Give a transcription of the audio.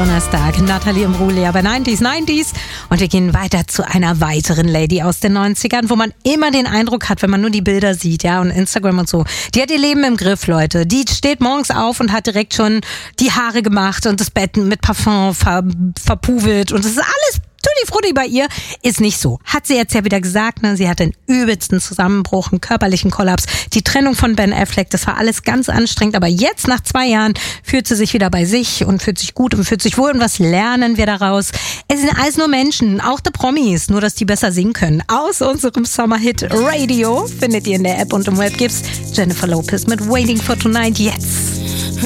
Donnerstag. Nathalie Imbruglia bei 90s. Und wir gehen weiter zu einer weiteren Lady aus den 90ern, wo man immer den Eindruck hat, wenn man nur die Bilder sieht, ja, und Instagram und so. Die hat ihr Leben im Griff, Leute. Die steht morgens auf und hat direkt schon die Haare gemacht und das Bett mit Parfum verpuvelt. Und das ist alles Tutti Frutti bei ihr. Ist nicht so. Hat sie jetzt ja wieder gesagt, ne? Sie hat den übelsten Zusammenbruch, einen körperlichen Kollaps. Die Trennung von Ben Affleck, das war alles ganz anstrengend. Aber jetzt, nach 2 Jahren, fühlt sie sich wieder bei sich und fühlt sich gut und fühlt sich wohl. Und was lernen wir daraus? Es sind alles nur Menschen, auch die Promis, nur dass die besser singen können. Aus unserem Sommerhit Radio findet ihr in der App und im Web gibt's Jennifer Lopez mit Waiting for Tonight jetzt.